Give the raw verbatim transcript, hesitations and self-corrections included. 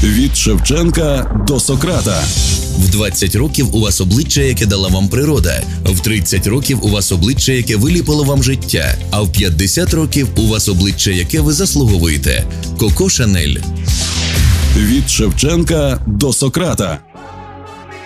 Від Шевченка до Сократа. В двадцять років у вас обличчя, яке дала вам природа. В тридцять років у вас обличчя, яке виліпило вам життя. А в п'ятдесят років у вас обличчя, яке ви заслуговуєте. Коко Шанель. Від Шевченка до Сократа.